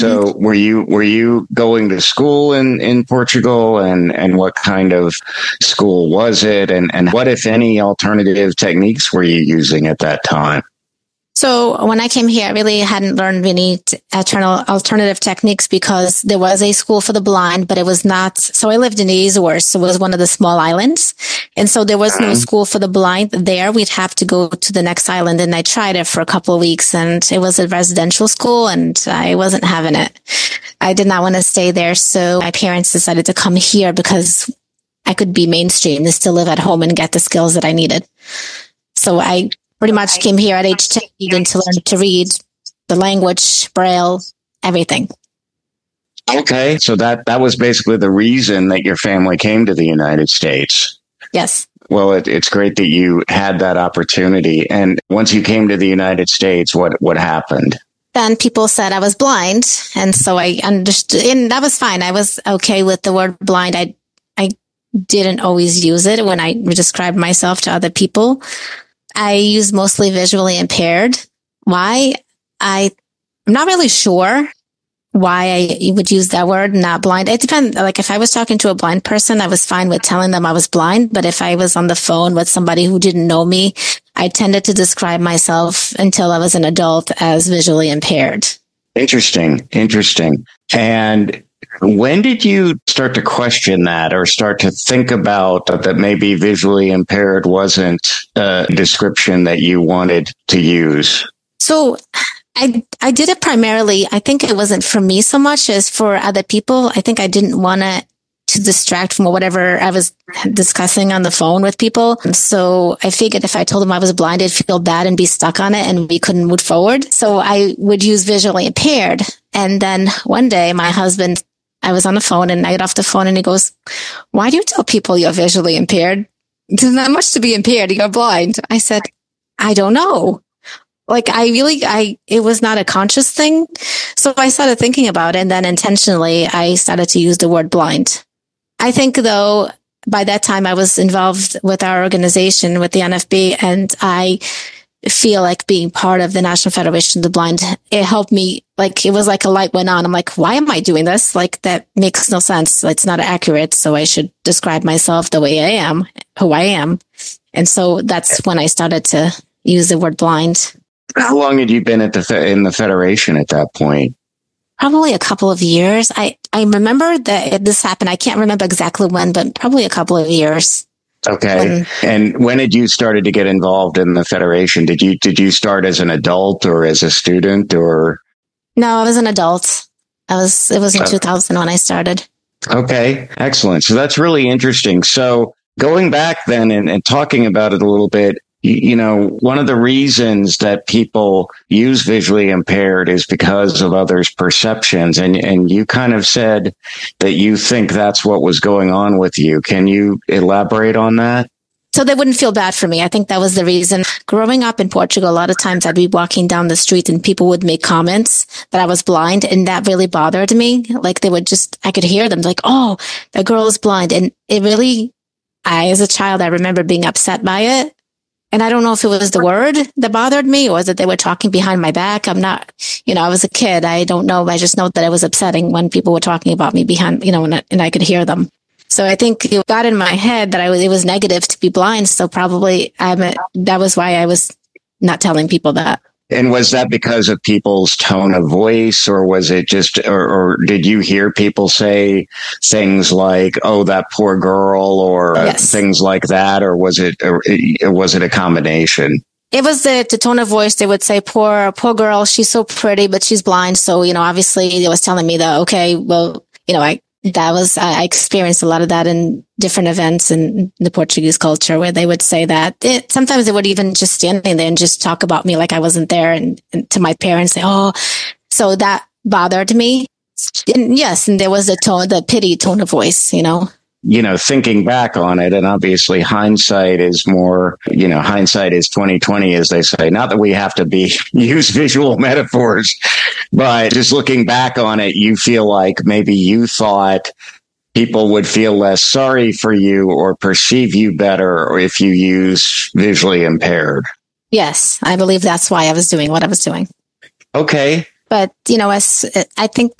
So were you going to school in Portugal, and what kind of school was it, and what, if any, alternative techniques were you using at that time? So when I came here, I really hadn't learned any alternative techniques because there was a school for the blind, but it was not. So I lived in the Azores, so it was one of the small islands. And so there was no school for the blind there. We'd have to go to the next island. And I tried it for a couple of weeks, and it was a residential school, and I wasn't having it. I did not want to stay there. So my parents decided to come here because I could be mainstream and still live at home and get the skills that I needed. So I pretty much came here at age 10 needing to learn to read the language, Braille, everything. Okay. So that was basically the reason that your family came to the United States. Yes. Well, it's great that you had that opportunity. And once you came to the United States, what happened? Then people said I was blind. And so I understood, and that was fine. I was okay with the word blind. I didn't always use it when I described myself to other people. I use mostly visually impaired. Why? I'm not really sure why I would use that word, not blind. It depends. Like if I was talking to a blind person, I was fine with telling them I was blind. But if I was on the phone with somebody who didn't know me, I tended to describe myself until I was an adult as visually impaired. Interesting. And when did you start to question that, or start to think about that maybe visually impaired wasn't a description that you wanted to use? So I did it primarily. I think it wasn't for me so much as for other people. I think I didn't want to distract from whatever I was discussing on the phone with people. So I figured if I told them I was blind, I'd feel bad and be stuck on it and we couldn't move forward. So I would use visually impaired. And then one day my husband, I was on the phone and I got off the phone and he goes, "Why do you tell people you're visually impaired? There's not much to be impaired. You're blind." I said, "I don't know." Like it was not a conscious thing. So I started thinking about it, and then intentionally I started to use the word blind. I think though, by that time I was involved with our organization, with the NFB, and I feel like being part of the National Federation of the Blind, it helped me. Like it was like a light went on. I'm like, why am I doing this? Like that makes no sense. It's not accurate. So I should describe myself the way I am, who I am. And so that's when I started to use the word blind. How long had you been in the Federation at that point? Probably a couple of years. I remember that this happened. I can't remember exactly when, but probably a couple of years. Okay. And when did you started to get involved in the Federation? Did you start as an adult or as a student, or? No, I was an adult. It was in 2000 when I started. Okay. Excellent. So that's really interesting. So going back then and talking about it a little bit, you know, one of the reasons that people use visually impaired is because of others' perceptions. And you kind of said that you think that's what was going on with you. Can you elaborate on that? So they wouldn't feel bad for me. I think that was the reason. Growing up in Portugal, a lot of times I'd be walking down the street and people would make comments that I was blind, and that really bothered me. Like I could hear them like, "Oh, that girl is blind." And it really, as a child, I remember being upset by it. And I don't know if it was the word that bothered me or that they were talking behind my back. I'm not, I was a kid. I don't know. I just know that it was upsetting when people were talking about me behind, and I could hear them. So I think it got in my head that it was negative to be blind. So probably that was why I was not telling people that. And was that because of people's tone of voice, or was it just, or did you hear people say things like, "Oh, that poor girl," or yes, things like that? Or was it a combination? It was the tone of voice. They would say, poor girl, she's so pretty, but she's blind. So, obviously it was telling me that, okay, well, I experienced a lot of that in different events in the Portuguese culture where they would say that. Sometimes they would even just stand there and just talk about me like I wasn't there, and to my parents say, "Oh," so that bothered me. And yes, and there was the pity tone of voice, Thinking back on it, and obviously hindsight is 20/20, as they say. Not that we have to use visual metaphors, but just looking back on it, you feel like maybe you thought people would feel less sorry for you or perceive you better or if you use visually impaired. Yes, I believe that's why I was doing what I was doing. Okay. But, as I think